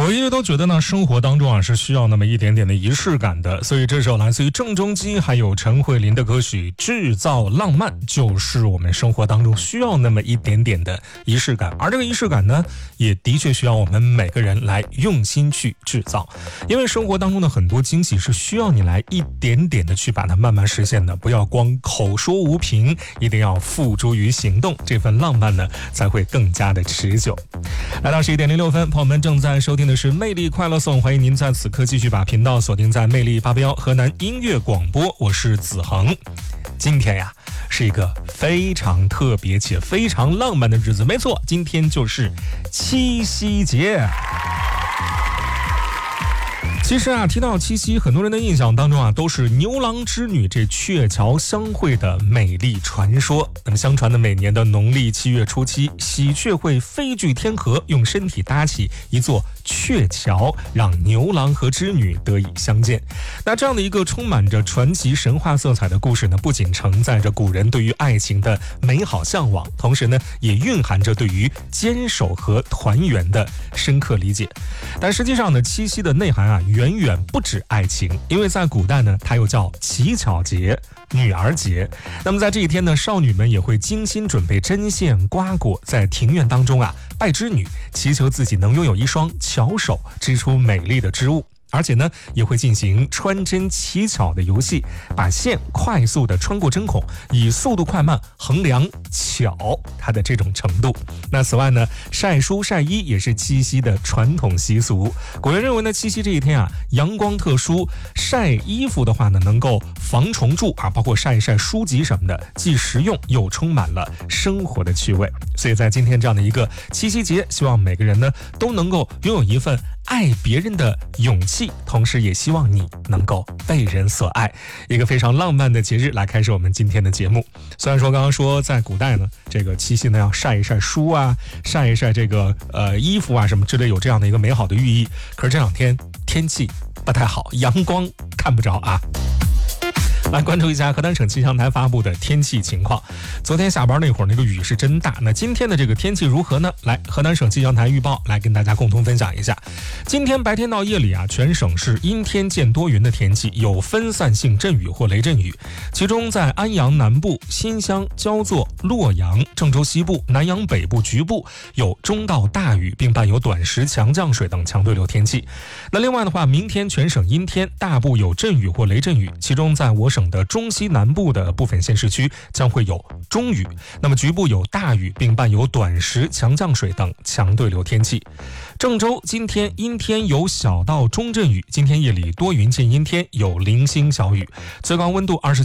我一直都觉得呢，生活当中啊是需要那么一点点的仪式感的，所以这首来自于郑中基还有陈慧琳的歌曲《制造浪漫》，就是我们生活当中需要那么一点点的仪式感。而这个仪式感呢，也的确需要我们每个人来用心去制造，因为生活当中的很多惊喜是需要你来一点点的去把它慢慢实现的，不要光口说无凭，一定要付诸于行动，这份浪漫呢才会更加的持久。来到11点06分，朋友们正在收听的是魅力快乐颂，欢迎您在此刻继续把频道锁定在魅力881河南音乐广播，我是子恒。今天呀是一个非常特别且非常浪漫的日子，没错，今天就是七夕节。其实啊，提到七夕，很多人的印象当中啊，都是牛郎织女这鹊桥相会的美丽传说。那么相传的每年的农历7月初7，喜鹊会飞距天河，用身体搭起一座鹊桥，让牛郎和织女得以相见。那这样的一个充满着传奇神话色彩的故事呢，不仅承载着古人对于爱情的美好向往，同时呢，也蕴含着对于坚守和团圆的深刻理解。但实际上呢，七夕的内涵啊，远远不止爱情，因为在古代呢，它又叫乞巧节、女儿节。那么在这一天呢，少女们也会精心准备针线、瓜果，在庭院当中啊拜织女，祈求自己能拥有一双巧手，织出美丽的织物。而且呢，也会进行穿针乞巧的游戏，把线快速地穿过针孔，以速度快慢衡量巧它的这种程度。那此外呢，晒书晒衣也是七夕的传统习俗。古人认为呢，七夕这一天啊，阳光特殊，晒衣服的话呢，能够防虫蛀啊，包括晒一晒书籍什么的，既实用又充满了生活的趣味。所以在今天这样的一个七夕节，希望每个人呢都能够拥有一份爱别人的勇气，同时也希望你能够被人所爱，一个非常浪漫的节日来开始我们今天的节目。虽然说刚刚说在古代呢，这个七夕呢要晒一晒书啊，晒一晒这个衣服啊什么之类，有这样的一个美好的寓意，可是这两天天气不太好，阳光看不着啊。来关注一下河南省气象台发布的天气情况。昨天下班那会儿，那个雨是真大。那今天的这个天气如何呢？来，河南省气象台预报来跟大家共同分享一下。今天白天到夜里啊，全省是阴天见多云的天气，有分散性阵雨或雷阵雨。其中在安阳南部、新乡、焦作、洛阳、郑州西部、南阳北部局部有中到大雨，并伴有短时强降水等强对流天气。那另外的话，明天全省阴天，大部有阵雨或雷阵雨，其中在我省的中西南部的部分县市区将会有中雨，那么局部有大雨，并伴有短时强降水等强对流天气。郑州今天阴天有小到中阵雨，今天夜里多云见阴天，有零星小雨，最高温度